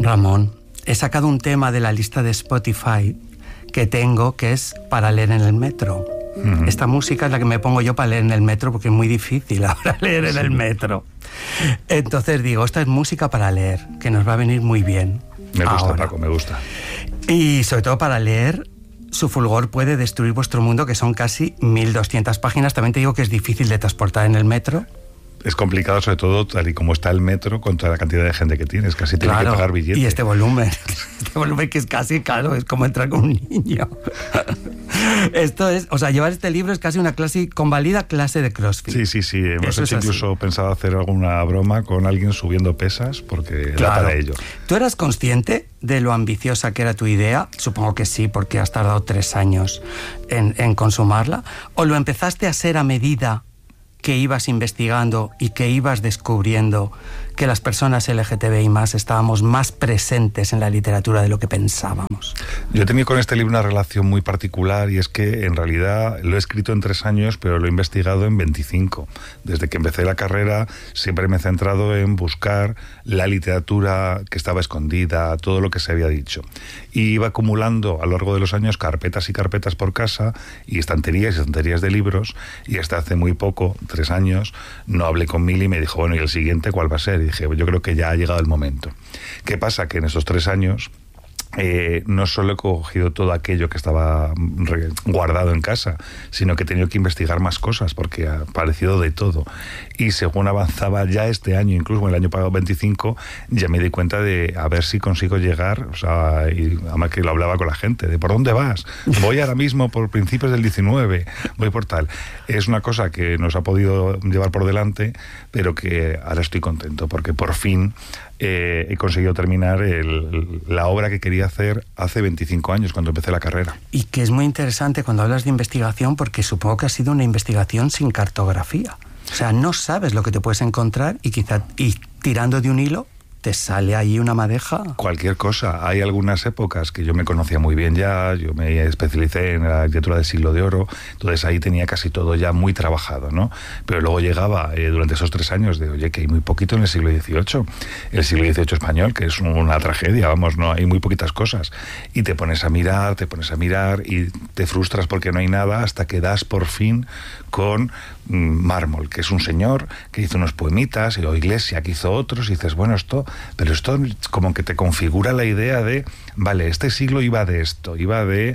Ramón, he sacado un tema de la lista de Spotify que tengo, que es para leer en el metro. Uh-huh. Esta música es la que me pongo yo para leer en el metro, porque es muy difícil ahora leer en el metro. Entonces digo, esta es música para leer, que nos va a venir muy bien. Me gusta, ahora. Paco, me gusta. Y sobre todo para leer, Su fulgor puede destruir vuestro mundo, que son casi 1200 páginas. También te digo que es difícil de transportar en el metro. Es complicado, sobre todo, tal y como está el metro, con toda la cantidad de gente que tienes. Casi tienes que pagar billete. Y este volumen que es casi caro, es como entrar con un niño. Esto es, o sea, llevar este libro es casi una clase, convalida clase de CrossFit. Sí. Hemos incluso pensado hacer alguna broma con alguien subiendo pesas, porque era para ello. ¿Tú eras consciente de lo ambiciosa que era tu idea? Supongo que sí, porque has tardado 3 años en consumarla. ¿O lo empezaste a hacer a medida que ibas investigando y que ibas descubriendo que las personas LGTBI+ estábamos más presentes en la literatura de lo que pensábamos? Yo he tenido con este libro una relación muy particular, y es que en realidad lo he escrito en 3 años, pero lo he investigado en 25. Desde que empecé la carrera siempre me he centrado en buscar la literatura que estaba escondida, todo lo que se había dicho. Y iba acumulando a lo largo de los años carpetas y carpetas por casa, y estanterías y estanterías de libros, y hasta hace muy poco, 3 años, no hablé con Mili y me dijo, bueno, ¿y el siguiente cuál va a ser? Y dije, yo creo que ya ha llegado el momento. ¿Qué pasa? Que en esos 3 años no solo he cogido todo aquello que estaba guardado en casa, sino que he tenido que investigar más cosas, porque ha aparecido de todo. Y según avanzaba ya este año, incluso en el año pasado 25, ya me di cuenta de a ver si consigo llegar, o sea, y además que lo hablaba con la gente, de ¿por dónde vas? Voy ahora mismo por principios del 19, voy por tal. Es una cosa que nos ha podido llevar por delante, pero que ahora estoy contento, porque por fin he conseguido terminar la obra que quería hacer hace 25 años, cuando empecé la carrera. Y que es muy interesante cuando hablas de investigación, porque supongo que ha sido una investigación sin cartografía. O sea, no sabes lo que te puedes encontrar y quizá tirando de un hilo te sale ahí una madeja. Cualquier cosa. Hay algunas épocas que yo me conocía muy bien ya, yo me especialicé en la literatura del Siglo de Oro, entonces ahí tenía casi todo ya muy trabajado, ¿no? Pero luego llegaba durante esos 3 años de, oye, que hay muy poquito en el siglo XVIII, el siglo XVIII español, que es una tragedia, vamos, no hay muy poquitas cosas. Y te pones a mirar y te frustras porque no hay nada, hasta que das por fin con Mármol, que es un señor que hizo unos poemitas, y Iglesia, que hizo otros, y dices, bueno, esto como que te configura la idea de, vale, este siglo iba de esto, iba de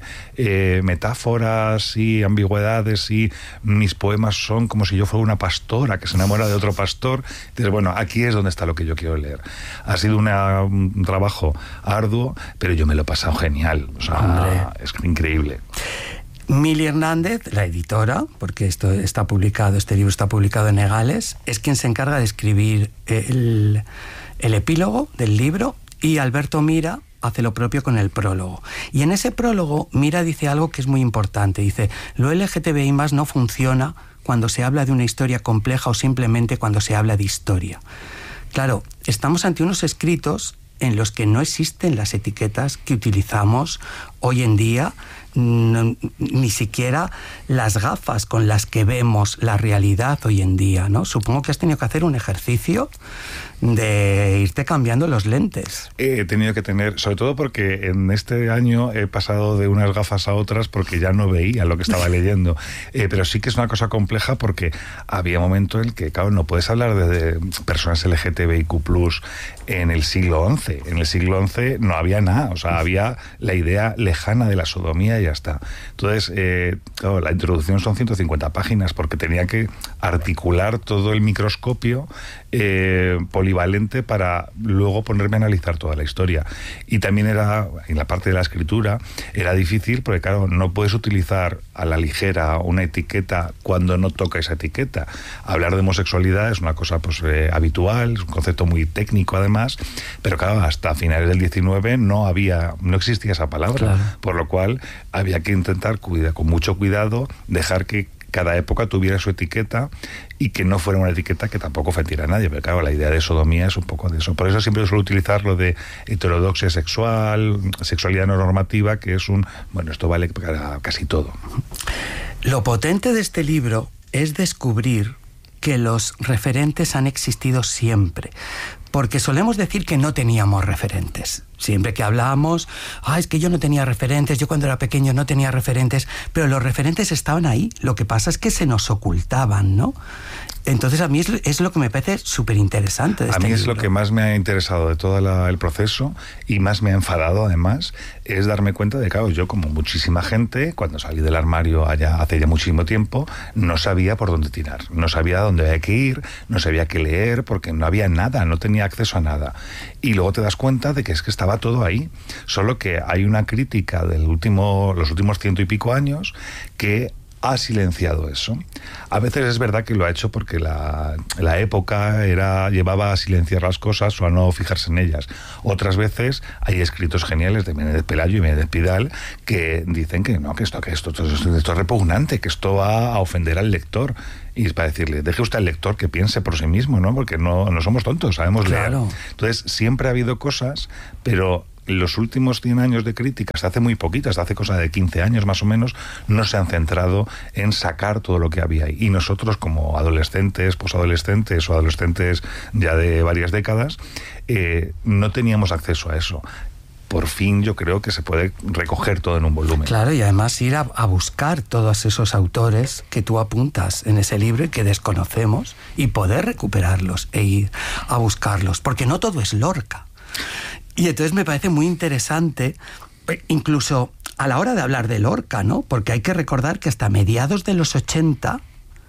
metáforas y ambigüedades, y mis poemas son como si yo fuera una pastora que se enamora de otro pastor. Y dices, bueno, aquí es donde está lo que yo quiero leer. Ha sido un trabajo arduo, pero yo me lo he pasado genial, o sea, ¡hombre!, es increíble. Mili Hernández, la editora, porque este libro está publicado en Egales, es quien se encarga de escribir el epílogo del libro, y Alberto Mira hace lo propio con el prólogo. Y en ese prólogo Mira dice algo que es muy importante. Dice, lo LGTBI+ no funciona cuando se habla de una historia compleja o simplemente cuando se habla de historia. Claro, estamos ante unos escritos en los que no existen las etiquetas que utilizamos hoy en día, ni siquiera las gafas con las que vemos la realidad hoy en día, ¿no? Supongo que has tenido que hacer un ejercicio de irte cambiando los lentes. He tenido que tener, sobre todo porque en este año he pasado de unas gafas a otras porque ya no veía lo que estaba leyendo. Pero sí que es una cosa compleja, porque había momentos en el que, claro, no puedes hablar de personas LGTBIQ+ en el siglo XI. En el siglo XI no había nada, o sea, había la idea lejana de la sodomía y ya está. Entonces, claro, la introducción son 150 páginas, porque tenía que articular todo el microscopio polivalente para luego ponerme a analizar toda la historia. Y también era, en la parte de la escritura, era difícil, porque claro, no puedes utilizar a la ligera una etiqueta cuando no toca esa etiqueta. Hablar de homosexualidad es una cosa pues habitual, es un concepto muy técnico además, pero claro, hasta finales del 19 no existía esa palabra, claro. Por lo cual había que intentar con mucho cuidado dejar que cada época tuviera su etiqueta, y que no fuera una etiqueta que tampoco ofendiera a nadie, pero claro, la idea de sodomía es un poco de eso. Por eso siempre suelo utilizar lo de heterodoxia sexual, sexualidad no normativa, que es esto vale para casi todo. Lo potente de este libro es descubrir que los referentes han existido siempre, porque solemos decir que no teníamos referentes. Siempre que hablamos, es que yo no tenía referentes, yo cuando era pequeño no tenía referentes, pero los referentes estaban ahí, lo que pasa es que se nos ocultaban, ¿no? Entonces a mí es lo que me parece súper interesante de este libro. A mí es libro. lo que más me ha interesado de todo el proceso y más me ha enfadado además, es darme cuenta de que, claro, yo como muchísima gente, cuando salí del armario hace ya muchísimo tiempo, no sabía por dónde tirar, no sabía dónde había que ir, no sabía qué leer, porque no había nada, no tenía acceso a nada. Y luego te das cuenta de que es que estaba todo ahí, solo que hay una crítica de los últimos 100 y pico años que ha silenciado eso. A veces es verdad que lo ha hecho porque la época llevaba a silenciar las cosas o a no fijarse en ellas. Otras veces hay escritos geniales de Menéndez Pelayo y Menéndez Pidal que dicen que no, que esto es repugnante, que esto va a ofender al lector. Y es para decirle, deje usted al lector que piense por sí mismo, ¿no? Porque no somos tontos, sabemos leer. Entonces, siempre ha habido cosas, pero los últimos 100 años de crítica, hasta hace muy poquitas, hasta hace cosa de 15 años más o menos, no se han centrado en sacar todo lo que había ahí. Y nosotros, como adolescentes, posadolescentes o adolescentes ya de varias décadas, no teníamos acceso a eso. Por fin yo creo que se puede recoger todo en un volumen. Claro, y además ir a buscar todos esos autores que tú apuntas en ese libro y que desconocemos, y poder recuperarlos e ir a buscarlos, porque no todo es Lorca. Y entonces me parece muy interesante, incluso a la hora de hablar de Lorca, ¿no? Porque hay que recordar que hasta mediados de los 80...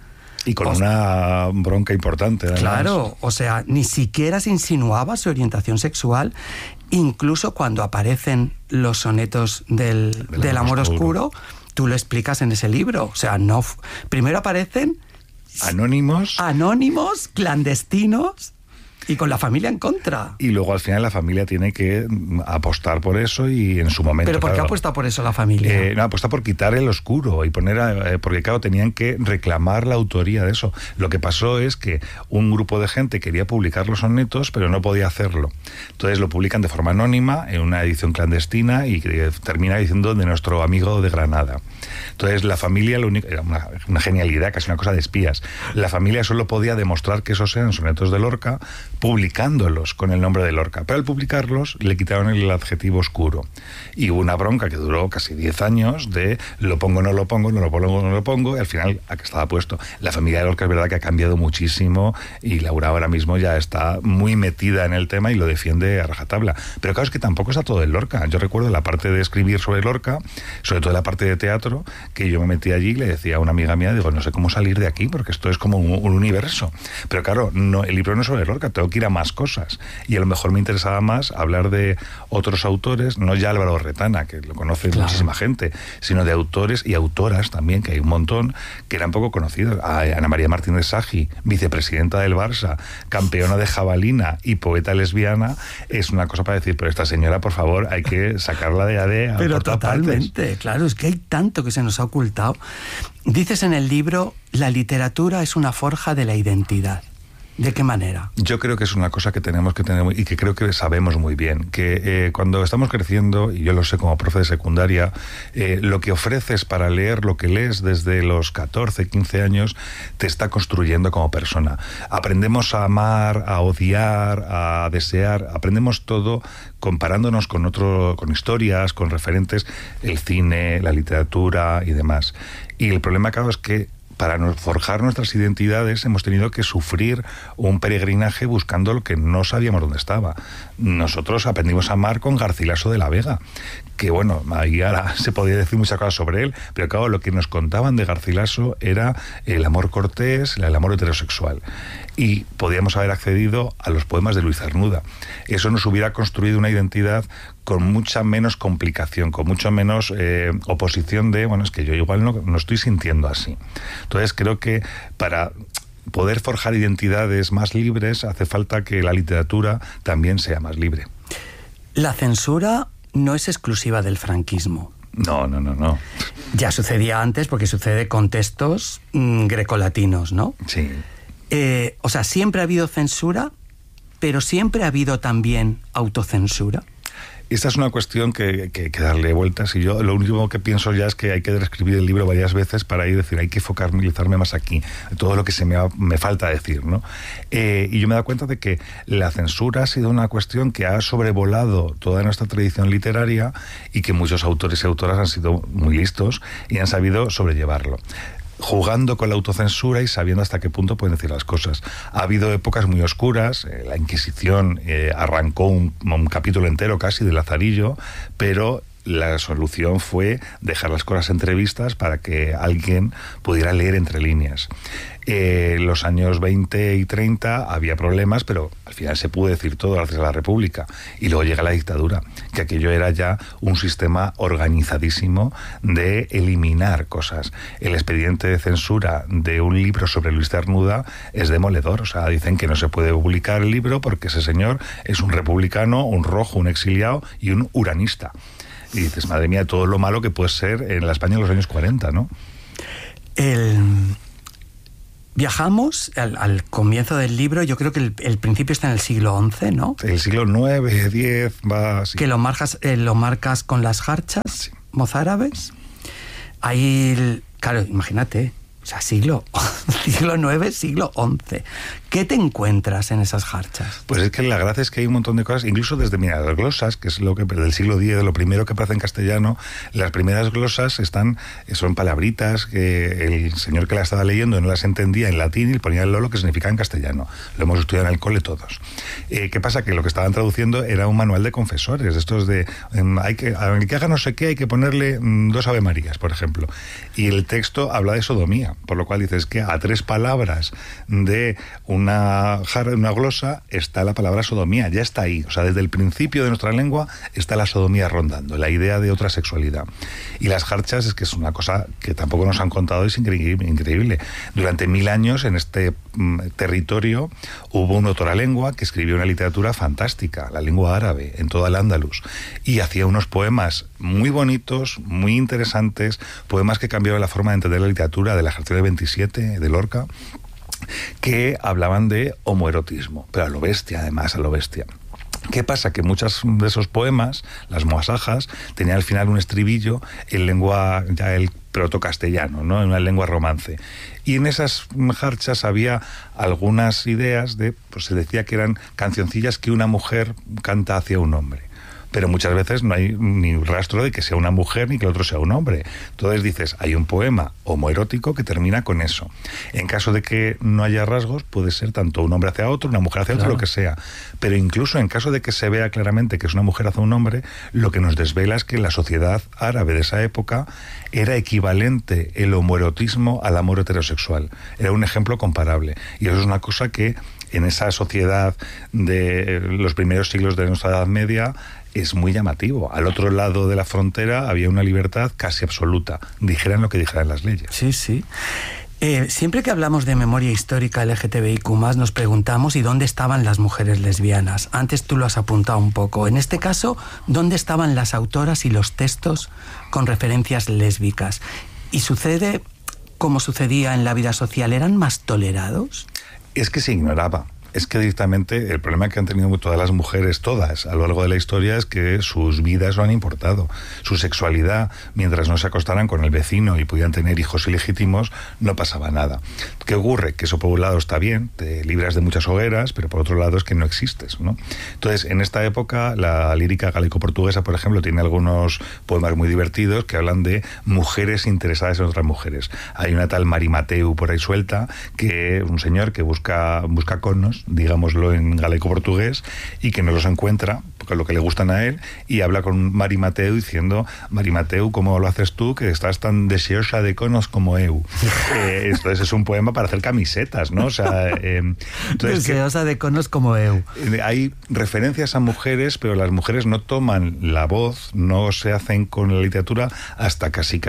Y con una bronca importante, además. Claro, o sea, ni siquiera se insinuaba su orientación sexual, incluso cuando aparecen los sonetos del amor oscuro, tú lo explicas en ese libro. O sea, no, primero aparecen... Anónimos, clandestinos... Y con la familia en contra. Y luego al final la familia tiene que apostar por eso y en su momento... ¿Pero por qué apuesta por eso la familia? No, apuesta por quitar el oscuro y poner... porque claro, tenían que reclamar la autoría de eso. Lo que pasó es que un grupo de gente quería publicar los sonetos, pero no podía hacerlo. Entonces lo publican de forma anónima, en una edición clandestina, y termina diciendo de nuestro amigo de Granada. Entonces la familia, era una genialidad, casi una cosa de espías. La familia solo podía demostrar que esos eran sonetos de Lorca publicándolos con el nombre de Lorca, pero al publicarlos le quitaron el adjetivo oscuro y hubo una bronca que duró casi 10 años de lo pongo, no lo pongo, no lo pongo, no lo pongo, y al final a que estaba puesto. La familia de Lorca es verdad que ha cambiado muchísimo y Laura ahora mismo ya está muy metida en el tema y lo defiende a rajatabla, pero claro, es que tampoco está todo en Lorca. Yo recuerdo la parte de escribir sobre Lorca, sobre todo la parte de teatro, que yo me metí allí y le decía a una amiga mía, digo, no sé cómo salir de aquí porque esto es como un universo, pero claro, el libro no es sobre Lorca, tengo que ir a más cosas, y a lo mejor me interesaba más hablar de otros autores, no ya Álvaro Retana, que lo conoce muchísima gente, sino de autores y autoras también, que hay un montón, que eran poco conocidos. Ana María Martínez Sagi, vicepresidenta del Barça, campeona de jabalina y poeta lesbiana, es una cosa para decir, pero esta señora, por favor, hay que sacarla de ADE. Pero totalmente, claro, es que hay tanto que se nos ha ocultado. Dices en el libro, la literatura es una forja de la identidad. ¿De qué manera? Yo creo que es una cosa que tenemos que tener y que creo que sabemos muy bien, que cuando estamos creciendo, y yo lo sé como profe de secundaria, lo que ofreces para leer lo que lees desde los 14, 15 años te está construyendo como persona. Aprendemos a amar, a odiar, a desear, aprendemos todo comparándonos con historias, con referentes, el cine, la literatura y demás. Y el problema, claro, es que para forjar nuestras identidades hemos tenido que sufrir un peregrinaje buscando lo que no sabíamos dónde estaba. Nosotros aprendimos a amar con Garcilaso de la Vega, que bueno, ahí ahora se podía decir muchas cosas sobre él, pero claro, lo que nos contaban de Garcilaso era el amor cortés, el amor heterosexual. Y podíamos haber accedido a los poemas de Luis Cernuda. Eso nos hubiera construido una identidad con mucha menos complicación, con mucho menos oposición de, bueno, es que yo igual no estoy sintiendo así. Entonces creo que para poder forjar identidades más libres hace falta que la literatura también sea más libre. La censura no es exclusiva del franquismo. No. Ya sucedía antes porque sucede con textos grecolatinos, ¿no? Sí. O sea, siempre ha habido censura, pero siempre ha habido también autocensura. Esta es una cuestión que hay que darle vueltas, y yo lo último que pienso ya es que hay que reescribir el libro varias veces para ir decir, hay que focalizarme más aquí, todo lo que me falta decir, ¿no? Y yo me he dado cuenta de que la censura ha sido una cuestión que ha sobrevolado toda nuestra tradición literaria y que muchos autores y autoras han sido muy listos y han sabido sobrellevarlo, jugando con la autocensura y sabiendo hasta qué punto pueden decir las cosas. Ha habido épocas muy oscuras, la Inquisición arrancó un capítulo entero casi de Lazarillo, pero la solución fue dejar las cosas entrevistas para que alguien pudiera leer entre líneas. Los años 20 y 30 había problemas, pero al final se pudo decir todo gracias a la República. Y luego llega la dictadura, que aquello era ya un sistema organizadísimo de eliminar cosas. El expediente de censura de un libro sobre Luis Cernuda es demoledor. O sea, dicen que no se puede publicar el libro porque ese señor es un republicano, un rojo, un exiliado y un uranista. Y dices, madre mía, todo lo malo que puede ser en la España de los años 40, ¿no? Viajamos al comienzo del libro. Yo creo que el principio está en el siglo XI, ¿no? El siglo IX, X, va así. Que lo marcas con las jarchas, sí, mozárabes. Ahí, claro, imagínate, o sea, siglo IX, siglo XI. ¿Qué te encuentras en esas jarchas? Pues es que la gracia es que hay un montón de cosas, incluso desde, mira, las glosas, que es lo que del siglo X, lo primero que aparece en castellano. Las primeras glosas son palabritas que el señor que la estaba leyendo no las entendía en latín y le ponía el lolo, que significa en castellano. Lo hemos estudiado en el cole todos. ¿Qué pasa? Que lo que estaban traduciendo era un manual de confesores, estos de a el que haga no sé qué hay que ponerle 2 Ave Marías, por ejemplo. Y el texto habla de sodomía, por lo cual dices que a 3 palabras de una glosa está la palabra sodomía, ya está ahí. O sea, desde el principio de nuestra lengua está la sodomía rondando, la idea de otra sexualidad. Y las jarchas es que es una cosa que tampoco nos han contado, es increíble. Durante 1000 años en este territorio hubo un otoralengua que escribió una literatura fantástica, la lengua árabe, en toda el Andalus, y hacía unos poemas muy bonitos, muy interesantes, poemas que cambiaron la forma de entender la literatura, de la Jarción de 27, de Lorca, que hablaban de homoerotismo, pero a lo bestia, además, a lo bestia. ¿Qué pasa? Que muchos de esos poemas, las moasajas, tenían al final un estribillo en lengua, ya el protocastellano, ¿no? En una lengua romance. Y en esas jarchas había algunas ideas pues se decía que eran cancioncillas que una mujer canta hacia un hombre. Pero muchas veces no hay ni rastro de que sea una mujer ni que el otro sea un hombre. Entonces dices, hay un poema homoerótico que termina con eso. En caso de que no haya rasgos, puede ser tanto un hombre hacia otro, una mujer hacia otro, lo que sea. Pero incluso en caso de que se vea claramente que es una mujer hacia un hombre, lo que nos desvela es que en la sociedad árabe de esa época era equivalente el homoerotismo al amor heterosexual. Era un ejemplo comparable. Y eso es una cosa que en esa sociedad de los primeros siglos de nuestra Edad Media es muy llamativo. Al otro lado de la frontera había una libertad casi absoluta, dijeran lo que dijeran las leyes. Sí, sí. Siempre que hablamos de memoria histórica LGTBIQ+, nos preguntamos ¿y dónde estaban las mujeres lesbianas? Antes tú lo has apuntado un poco. En este caso, ¿dónde estaban las autoras y los textos con referencias lésbicas? ¿Y sucede como sucedía en la vida social? ¿Eran más tolerados? Es que se ignoraba. Es que directamente el problema que han tenido todas las mujeres, todas, a lo largo de la historia, es que sus vidas lo han importado. Su sexualidad, mientras no se acostaran con el vecino y pudieran tener hijos ilegítimos, no pasaba nada. ¿Qué ocurre? Que eso por un lado está bien, te libras de muchas hogueras, pero por otro lado es que no existes, ¿no? Entonces, en esta época, la lírica galaico-portuguesa, por ejemplo, tiene algunos poemas muy divertidos que hablan de mujeres interesadas en otras mujeres. Hay una tal Mari Mateu por ahí suelta, que es un señor que busca conos, digámoslo en galaico-portugués, y que no los encuentra, con lo que le gustan a él, y habla con Mari Mateu diciendo, Mari Mateu, ¿cómo lo haces tú, que estás tan deseosa de conos como eu? Entonces es un poema para hacer camisetas, ¿no? O sea, deseosa de conos como eu. Hay referencias a mujeres, pero las mujeres no toman la voz, no se hacen con la literatura hasta casi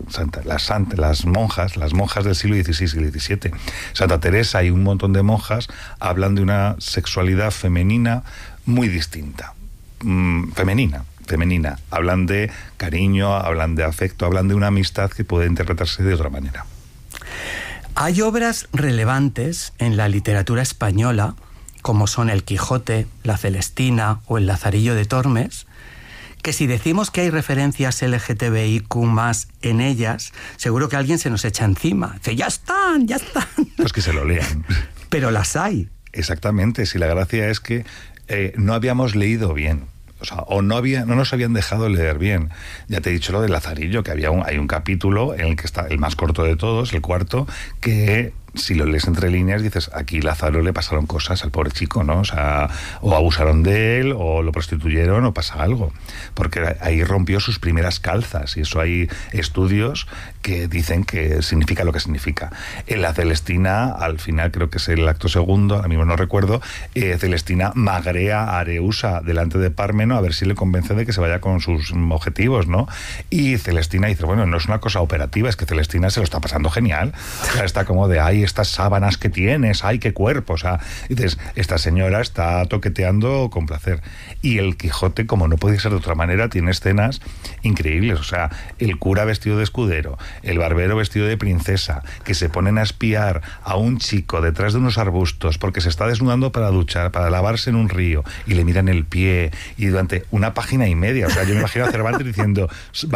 las monjas del siglo XVI y XVII. Santa Teresa y un montón de monjas hablan de una sexualidad femenina muy distinta. Femenina. Hablan de cariño, hablan de afecto, hablan de una amistad que puede interpretarse de otra manera. Hay obras relevantes en la literatura española, como son El Quijote, La Celestina o El Lazarillo de Tormes, que si decimos que hay referencias LGTBIQ más en ellas, seguro que alguien se nos echa encima. Dice, ya están. Pues que se lo lean. Pero las hay. Exactamente, si la gracia es que no habíamos leído bien. O sea, o no nos habían dejado leer bien. Ya te he dicho lo del Lazarillo, que hay un capítulo en el que está el más corto de todos, el cuarto, que si lo lees entre líneas dices, aquí Lázaro le pasaron cosas al pobre chico, ¿no? O sea, o abusaron de él, o lo prostituyeron, o pasa algo. Porque ahí rompió sus primeras calzas, y eso hay estudios que dicen que significa lo que significa. En la Celestina, al final creo que es el acto segundo, ahora mismo no recuerdo, Celestina magrea a Areusa delante de Pármeno a ver si le convence de que se vaya con sus objetivos, ¿no? Y Celestina dice, bueno, no es una cosa operativa, es que Celestina se lo está pasando genial. O sea, está como de, ay, estas sábanas que tienes, ay, qué cuerpo. O sea, dices, esta señora está toqueteando con placer. Y el Quijote, como no podía ser de otra manera, tiene escenas increíbles. O sea, el cura vestido de escudero, el barbero vestido de princesa, que se ponen a espiar a un chico detrás de unos arbustos porque se está desnudando para duchar, para lavarse en un río, y le miran el pie, y durante una página y media. O sea, yo me imagino a Cervantes diciendo,